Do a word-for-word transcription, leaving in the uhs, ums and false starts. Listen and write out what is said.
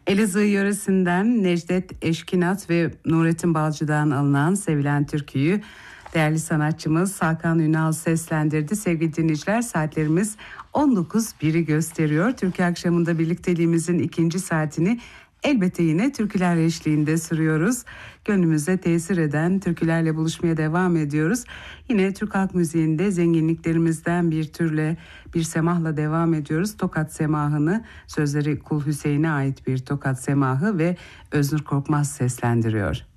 Elazığ yöresinden Necdet Eşkinat ve Nurettin Balcı'dan alınan sevilen türküyü değerli sanatçımız Hakan Ünal seslendirdi. Sevgili dinleyiciler, saatlerimiz on dokuz biri gösteriyor. Türkü akşamında birlikteliğimizin ikinci saatini elbette yine türküler eşliğinde sürüyoruz. Gönlümüze tesir eden türkülerle buluşmaya devam ediyoruz. Yine Türk halk müziğinde zenginliklerimizden bir türle, bir semahla devam ediyoruz. Tokat Semahı'nı, sözleri Kul Hüseyin'e ait bir Tokat Semahı ve Öznur Korkmaz seslendiriyor.